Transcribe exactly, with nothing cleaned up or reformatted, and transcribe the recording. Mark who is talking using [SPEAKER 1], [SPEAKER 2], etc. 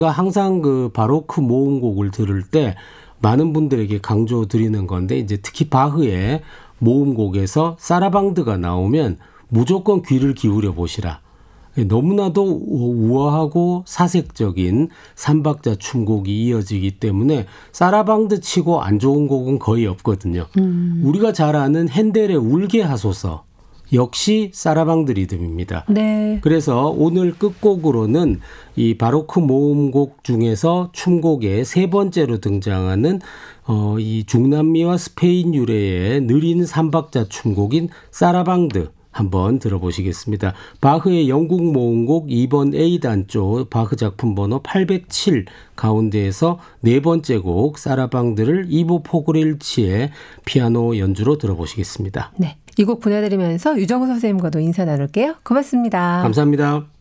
[SPEAKER 1] 항상 그 바로크 모음곡을 들을 때 많은 분들에게 강조드리는 건데 이제 특히 바흐의 모음곡에서 사라방드가 나오면 무조건 귀를 기울여 보시라. 너무나도 우아하고 사색적인 삼박자 춤곡이 이어지기 때문에 사라방드 치고 안 좋은 곡은 거의 없거든요. 음. 우리가 잘 아는 핸델의 울게 하소서 역시 사라방드 리듬입니다.
[SPEAKER 2] 네.
[SPEAKER 1] 그래서 오늘 끝곡으로는 이 바로크 모음곡 중에서 춤곡의 세 번째로 등장하는 어, 이 중남미와 스페인 유래의 느린 삼박자 춤곡인 사라방드 한번 들어보시겠습니다. 바흐의 영국 모음곡 이 번 A단조 바흐 작품 번호 팔백칠 가운데에서 네 번째 곡 사라방드를 이보 포그렐치의 피아노 연주로 들어보시겠습니다.
[SPEAKER 2] 네, 이 곡 보내드리면서 유정우 선생님과도 인사 나눌게요. 고맙습니다.
[SPEAKER 1] 감사합니다.